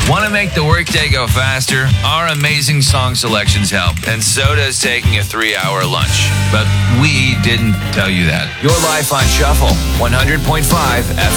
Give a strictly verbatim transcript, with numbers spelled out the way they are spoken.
Want to make the workday go faster? Our amazing song selections help, and so does taking a three-hour lunch. But we didn't tell you that. Your life on Shuffle, one hundred point five F